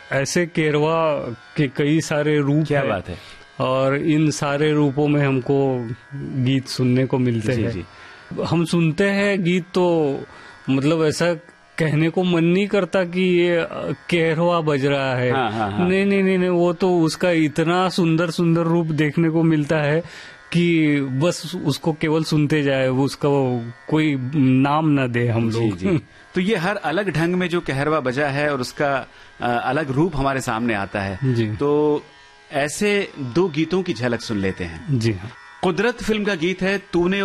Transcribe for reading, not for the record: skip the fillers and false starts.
ऐसे केरवा के कई सारे रूप क्या है, बात है। और इन सारे रूपों में हमको गीत सुनने को मिलते हैं। जी। हम सुनते हैं गीत तो मतलब ऐसा कहने को मन नहीं करता कि ये केरवा बज रहा है। हाँ। नहीं, वो तो उसका इतना सुंदर सुंदर रूप देखने को मिलता है कि बस उसको केवल सुनते जाए, उसका कोई नाम ना दे हम लोग। जी। तो ये हर अलग ढंग में जो कहरवा बजा है और उसका अलग रूप हमारे सामने आता है। जी। तो ऐसे 2 गीतों की झलक सुन लेते हैं। जी हाँ। कुदरत फिल्म का गीत है तूने